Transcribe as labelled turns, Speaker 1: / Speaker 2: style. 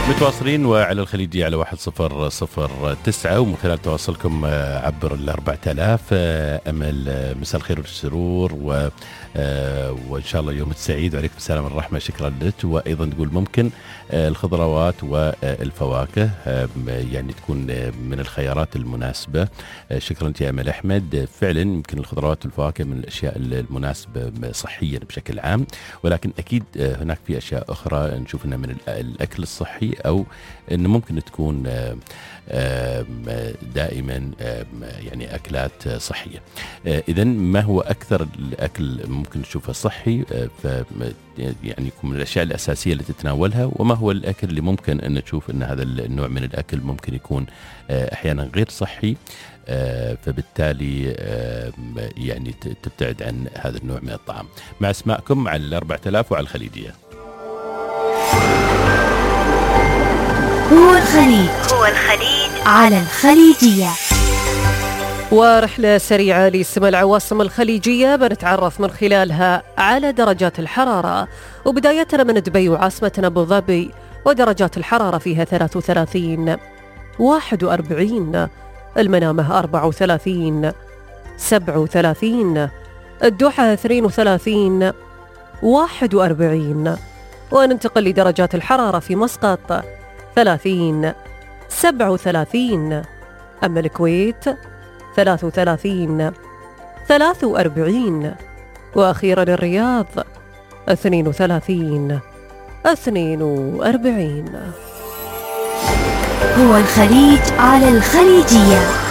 Speaker 1: متواصلين وعلى الخليجية على 1009 ومن خلال تواصلكم عبر 4000. أمل مساء الخير والسرور وإن شاء الله يوم سعيد وعليكم السلام والرحمة. شكرا لك. وأيضا تقول ممكن الخضروات والفواكه يعني تكون من الخيارات المناسبة. شكرا يا أمل أحمد. فعلا يمكن الخضروات والفواكه من الأشياء المناسبة صحيا بشكل عام، ولكن أكيد هناك في أشياء أخرى نشوف أنها من الأكل الصحي أو أنه ممكن تكون دائما يعني أكلات صحية. إذن ما هو أكثر الأكل ممكن نشوفه صحي يعني يكون من الأشياء الأساسية اللي تتناولها، وما هو الأكل اللي ممكن أن نشوف أن هذا النوع من الأكل ممكن يكون أحيانا غير صحي، فبالتالي يعني تبتعد عن هذا النوع من الطعام. مع اسماءكم على 4000 وعلى الخليجية.
Speaker 2: هو الخليج على الخليجية.
Speaker 3: ورحلة سريعة لسماء العواصم الخليجية بنتعرف من خلالها على درجات الحرارة، وبداية من دبي وعاصمتنا أبو ظبي ودرجات الحرارة فيها 33 41، المنامة 34 37، الدوحة 32 41. وننتقل لدرجات الحرارة في مسقط 30 37، أما الكويت 33 43، وأخيرا الرياض 32 42.
Speaker 2: هو الخليج على الخليجية.